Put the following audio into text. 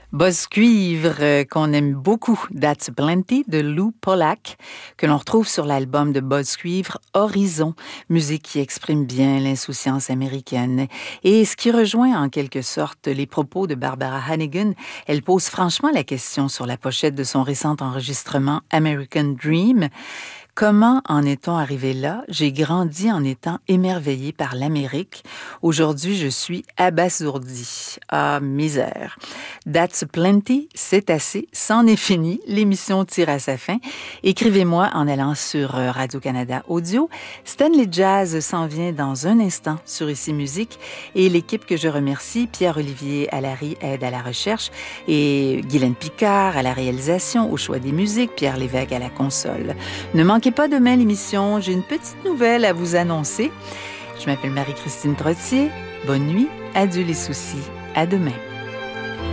Buzz Cuivre, qu'on aime beaucoup, That's Plenty de Lou Pollack, que l'on retrouve sur l'album de Buzz Cuivre, Horizon, musique qui exprime bien l'insouciance américaine. Et ce qui rejoint en quelque sorte les propos de Barbara Hannigan, elle pose franchement la question sur la pochette de son récent enregistrement American Dream. Comment en est-on arrivé là? J'ai grandi en étant émerveillée par l'Amérique. Aujourd'hui, je suis abasourdie. Ah, misère. That's plenty, c'est assez, c'en est fini. L'émission tire à sa fin. Écrivez-moi en allant sur Radio-Canada Audio. Stanley Jazz s'en vient dans un instant sur Ici Musique. Et l'équipe que je remercie, Pierre-Olivier Allary aide à la recherche et Guylaine Picard à la réalisation, au choix des musiques, Pierre Lévesque à la console. Ne manquez pas demain l'émission, j'ai une petite nouvelle à vous annoncer. Je m'appelle Marie-Christine Trottier. Bonne nuit, adieu les soucis, à demain.